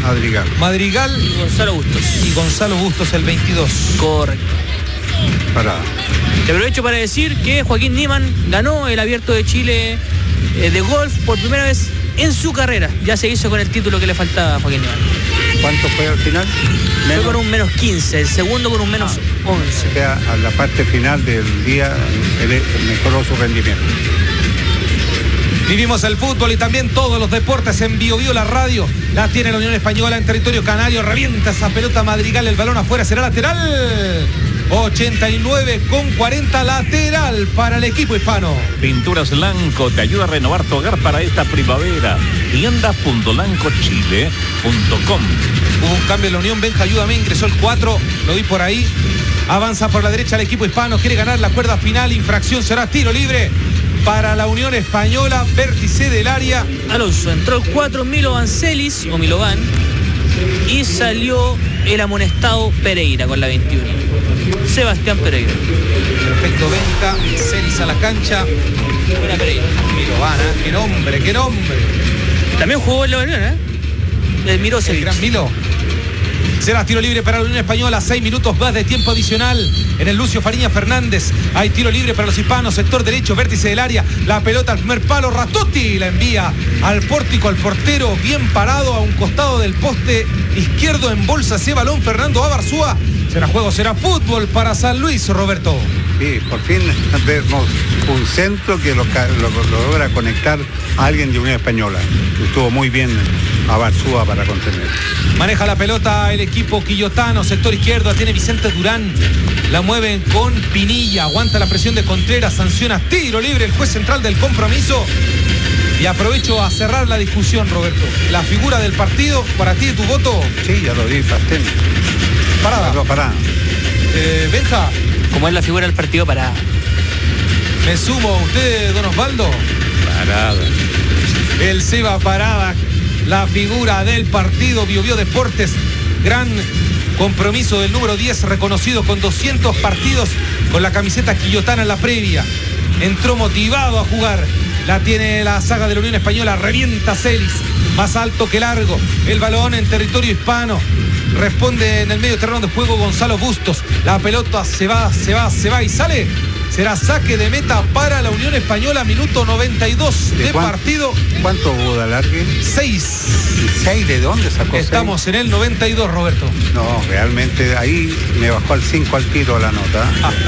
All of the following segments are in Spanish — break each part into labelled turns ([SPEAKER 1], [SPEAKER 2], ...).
[SPEAKER 1] Madrigal y Gonzalo Bustos el 22.
[SPEAKER 2] Correcto.
[SPEAKER 3] Parada.
[SPEAKER 2] Te aprovecho para decir que Joaquín Niemann ganó el Abierto de Chile de golf por primera vez en su carrera. Ya se hizo con el título que le faltaba a Joaquín Niemann.
[SPEAKER 3] ¿Cuánto fue al final?
[SPEAKER 2] Fue con un menos 15, el segundo con un menos 11.
[SPEAKER 3] O sea, a la parte final del día mejoró su rendimiento.
[SPEAKER 1] Vivimos el fútbol y también todos los deportes en Bio Bio, la radio. La tiene la Unión Española en territorio canario. Revienta esa pelota Madrigal, el balón afuera, será lateral. 89,40 lateral para el equipo hispano.
[SPEAKER 4] Pinturas Lanco te ayuda a renovar tu hogar para esta primavera. Tienda.lancochile.com.
[SPEAKER 1] Hubo un cambio en la Unión. Benja, ayúdame, ingresó el 4, lo vi por ahí. Avanza por la derecha el equipo hispano, quiere ganar la cuerda final. Infracción, será tiro libre para la Unión Española, vértice del área.
[SPEAKER 2] Alonso, entró el 4 Milovan Celis, o Milovan, y salió el amonestado Pereira con la 21. Sebastián Pereira.
[SPEAKER 1] Perfecto, Benja, Celis a la cancha.
[SPEAKER 2] Buena Pereira.
[SPEAKER 1] Milovan, qué nombre, qué nombre.
[SPEAKER 2] También jugó en la Unión, El Miro Celis.
[SPEAKER 1] El gran Milo. Será tiro libre para la Unión Española, 6 minutos más de tiempo adicional en el Lucio Fariña Fernández. Hay tiro libre para los hispanos, sector derecho, vértice del área. La pelota al primer palo, Ratotti la envía al pórtico, al portero, bien parado a un costado del poste izquierdo, en bolsa ese balón Fernando Abarzúa. Será juego, será fútbol para San Luis, Roberto.
[SPEAKER 3] Sí, por fin vemos un centro que lo logra conectar a alguien de Unión Española. Estuvo muy bien Abarzúa para contener.
[SPEAKER 1] Maneja la pelota el equipo quillotano, sector izquierdo, tiene Vicente Durán. La mueven con Pinilla, aguanta la presión de Contreras, sanciona tiro libre el juez central del compromiso. Y aprovecho a cerrar la discusión, Roberto. La figura del partido, para ti, tu voto.
[SPEAKER 3] Sí, ya lo di, Pastén.
[SPEAKER 1] Parada.
[SPEAKER 3] Parada.
[SPEAKER 1] Benja.
[SPEAKER 2] Como es la figura del partido, parada.
[SPEAKER 1] Me sumo, ¿usted, don Osvaldo?
[SPEAKER 4] Parada.
[SPEAKER 1] El Seba Parada, la figura del partido. Bio Bio Deportes, gran compromiso del número 10, reconocido con 200 partidos con la camiseta quillotana en la previa. Entró motivado a jugar. La tiene la saga de la Unión Española, revienta Celis, más alto que largo. El balón en territorio hispano. Responde en el medio terreno de juego Gonzalo Bustos. La pelota se va y sale. Será saque de meta para la Unión Española, minuto 92 de partido.
[SPEAKER 3] ¿Cuánto hubo de alargue?
[SPEAKER 1] 6.
[SPEAKER 3] ¿6 de dónde sacó?
[SPEAKER 1] Estamos 6 en el 92, Roberto.
[SPEAKER 3] No, realmente ahí me bajó al 5 al tiro la nota.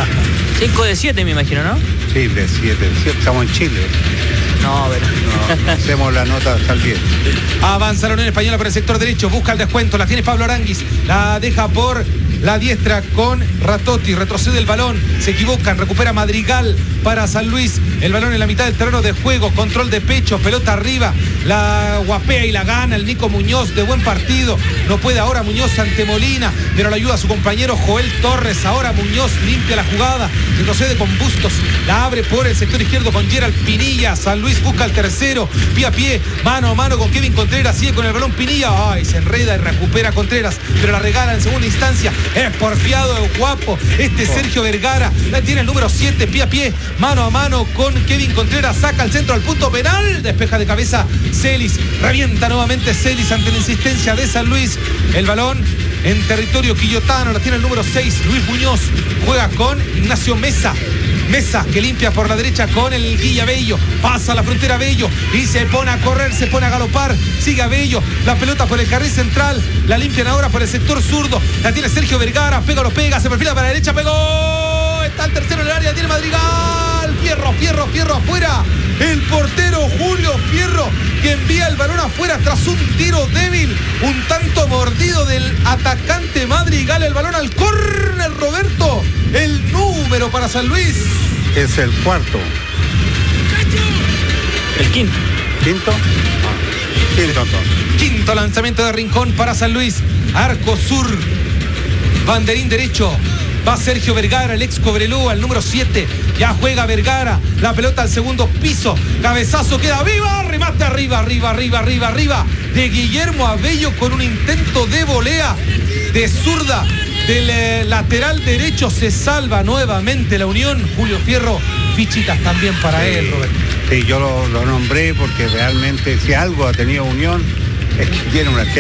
[SPEAKER 2] 5 de 7, me imagino, ¿no?
[SPEAKER 3] Sí, de 7. Estamos en Chile.
[SPEAKER 2] No, pero...
[SPEAKER 3] No, hacemos la nota hasta el 10.
[SPEAKER 1] Avanza la Unión Española por el sector derecho, busca el descuento, la tiene Pablo Aranguis, la deja por la diestra con Ratotti, retrocede el balón, se equivocan, recupera Madrigal para San Luis, el balón en la mitad del terreno de juego, control de pecho, pelota arriba, la guapea y la gana el Nico Muñoz, de buen partido, no puede ahora Muñoz ante Molina, pero le ayuda a su compañero Joel Torres, ahora Muñoz limpia la jugada, retrocede con Bustos, la abre por el sector izquierdo con Gerald Pinilla, San Luis busca el tercero, pie a pie, mano a mano con Kevin Contreras, sigue con el balón Pinilla, ay, se enreda y recupera Contreras, pero la regala en segunda instancia, es porfiado, guapo, Sergio Vergara, la tiene el número 7, pie a pie, mano a mano con Kevin Contreras, saca el centro al punto penal, despeja de cabeza Celis, revienta nuevamente Celis ante la insistencia de San Luis, el balón en territorio quillotano, la tiene el número 6, Luis Muñoz, juega con Ignacio Mesa, que limpia por la derecha con el Guilla Bello, pasa la frontera Bello y se pone a correr, se pone a galopar, sigue a Bello, la pelota por el carril central, la limpian ahora por el sector zurdo, la tiene Sergio Vergara, pega, se perfila para la derecha, pegó, está el tercero en el área, tiene Madrigal, Fierro afuera, el portero Julio Fierro que envía el balón afuera tras un tiro débil, un tanto mordido del atacante Madrigal, el balón al córner, Roberto, el número para San Luis.
[SPEAKER 3] Es el cuarto.
[SPEAKER 2] El quinto.
[SPEAKER 3] ¿Quinto?
[SPEAKER 1] Quinto lanzamiento de Rincón para San Luis, arco sur, banderín derecho. Va Sergio Vergara, el ex Cobreloa, el número 7. Ya juega Vergara. La pelota al segundo piso. Cabezazo queda viva. Remate arriba. De Guillermo Abello con un intento de volea de zurda. Del lateral derecho se salva nuevamente la Unión. Julio Fierro, fichitas también para él, Roberto.
[SPEAKER 3] Sí, yo lo nombré porque realmente si algo ha tenido Unión es que tiene una